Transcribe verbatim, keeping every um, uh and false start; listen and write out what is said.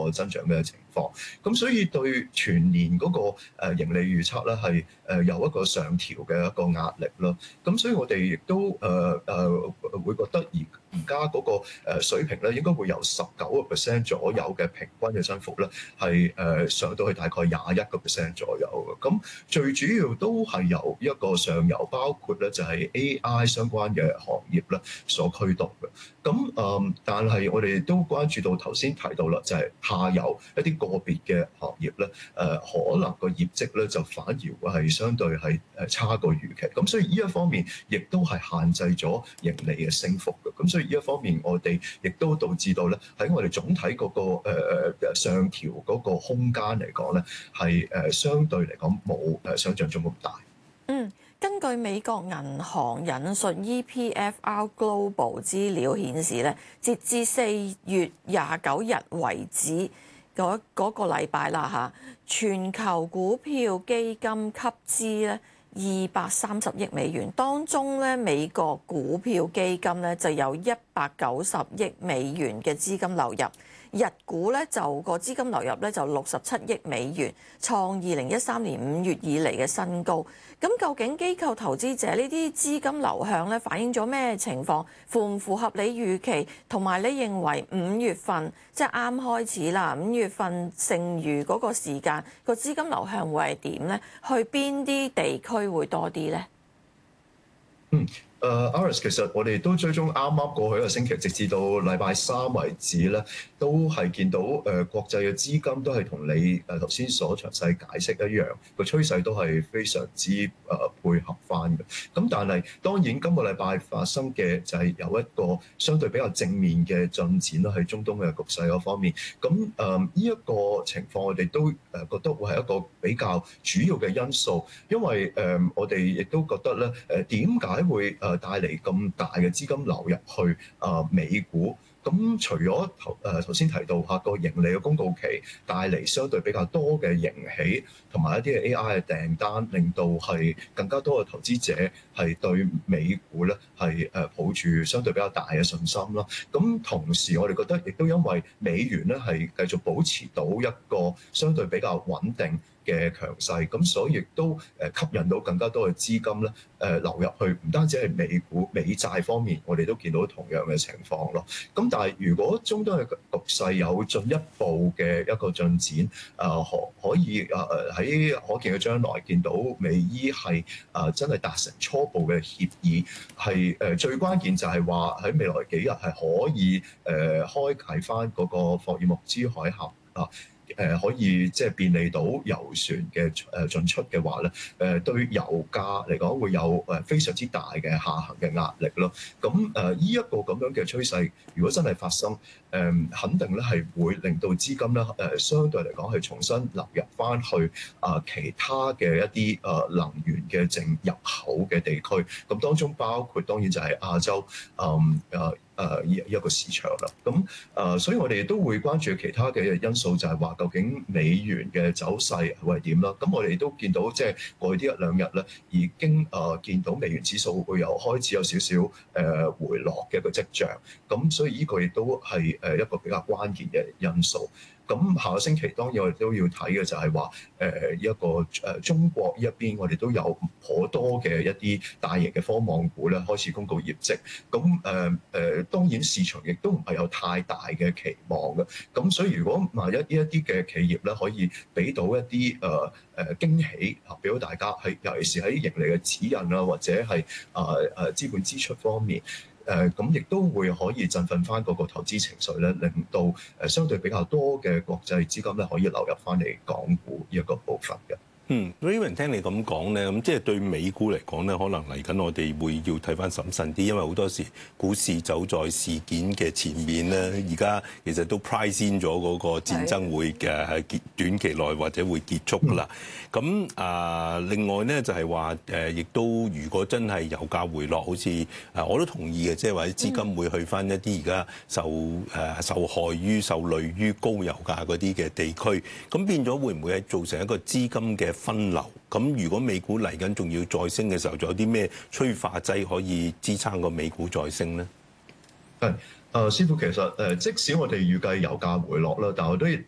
個增長嘅情況。咁所以對全年嗰個誒盈利預測咧係誒有一個上調嘅一個壓力咯。咁所以我哋亦都誒誒、呃、會覺得而而家嗰個誒水平咧應該會由十九個 percent 左右嘅平均嘅增幅咧係誒上到去大概廿一個 percent 左右嘅。咁最主要都係由一個上游，包括咧就係 A I 相關嘅行業咧所驅動嘅。咁誒，但係我哋都關注到頭先提到啦，就係下游一啲個別嘅行業咧，誒可能個業績咧就反而會係相對係誒差過預期。咁所以呢一方面亦都係限制咗盈利嘅升幅嘅。咁所以呢一方面我哋亦都導致到咧喺我哋總體嗰個誒誒上調嗰個空間嚟講咧，係誒相對嚟講冇誒想像中咁大。 嗯。根據美國銀行引述 E P F R Global 資料顯示咧，截至四月廿九日為止嗰嗰個禮拜啦嚇，全球股票基金吸資咧二百三十億美元，當中咧美國股票基金咧就有一百九十億美元嘅資金流入。日股咧就個資金流入咧就六十七億美元，創二零一三年五月以嚟嘅新高。咁究竟機構投資者呢啲資金流向咧反映咗咩情況？符唔符合你預期？同埋你認為五月份即係啱開始啦，五月份剩餘嗰個時間個資金流向會係點咧？去邊啲地區會多啲咧？ 嗯。誒 Iris 其實我哋都追蹤啱啱過去一個星期，直至到禮拜三為止咧，都係見到誒國際嘅資金都係同你誒頭先所詳細解釋一樣，個趨勢都係非常之誒配合翻嘅。咁但係當然今個禮拜發生嘅就係有一個相對比較正面嘅進展啦，喺中東嘅局勢嗰方面。咁誒呢一個情況我哋都誒覺得會係一個比較主要嘅因素，因為誒我哋亦都覺得咧誒點解會誒誒帶嚟咁大嘅資金流入去啊美股，咁除咗頭誒頭先提到下個盈利嘅公告期帶嚟相對比較多嘅盈喜，同埋一啲嘅 A I 嘅訂單，令到係更加多嘅投資者係對美股咧係誒抱住相對比較大嘅信心啦。咁同時我哋覺得亦都因為美元咧係繼續保持到一個相對比較穩定嘅強勢，咁所以亦都誒吸引到更加多嘅資金咧誒流入去，唔單止係美股、美債方面，我哋都見到同樣嘅情況咯。咁但係如果中東嘅局勢有進一步嘅一個進展，誒可可以誒喺可見嘅將來見到美伊係誒真係達成初步嘅協議，係誒最關鍵就係話喺未來幾日係可以誒開啓翻嗰個霍爾木茲海峽啊。誒可以即係便利到油船嘅誒進出嘅話咧，誒對油價嚟講會有誒非常之大嘅下行嘅壓力咯。咁誒呢一個咁樣嘅趨勢，如果真係發生，誒肯定咧係會令到資金咧誒相對嚟講係重新流入翻去啊其他嘅一啲誒能源嘅淨入口嘅地區。咁當中包括當然就係亞洲誒誒。誒依一個市場啦，咁誒，所以我哋都會關注其他嘅因素，就係話究竟美元嘅走勢會係點啦。咁我哋都見到即係過去呢一兩日咧，已經誒見到美元指數會有開始有少少誒回落嘅一個跡象。咁所以呢個亦都係誒一個比較關鍵嘅因素。咁下個星期當然我哋都要睇嘅就係話誒一個誒中國呢一邊，我哋都有頗多嘅一啲大型嘅科網股咧開始公告業績。咁誒誒當然市場亦都唔係有太大嘅期望嘅。咁所以如果萬一呢一啲嘅企業咧可以俾到一啲誒誒驚喜啊，俾到大家喺尤其是喺盈利嘅指引啊，或者係啊誒資本支出方面。誒咁亦都會可以振奮翻嗰個投資情緒咧，令到誒相對比較多嘅國際資金咧可以流入翻嚟港股呢一個部分嘅。 嗯 Raymond 聽你咁講咧，咁即係對美股嚟講咧，可能嚟緊我哋會要睇翻審慎啲，因為好多時股市走在事件嘅前面咧，而家其實都 price in 咗嗰個戰爭會嘅喺結短期內或者會結束㗎啦。咁啊、呃，另外咧就係話誒，亦都如果真係油價回落，好似啊我都同意嘅，即係話啲資金會去翻一啲而家受誒、呃、受害於受累於高油價嗰啲嘅地區，咁變咗會唔會係造成一個資金嘅分流？咁如果美股嚟緊仲要再升嘅時候，仲有啲咩催化劑可以支撐個美股再升咧？ 係誒，師傅其實誒，即使我哋預計油價回落啦，但係我都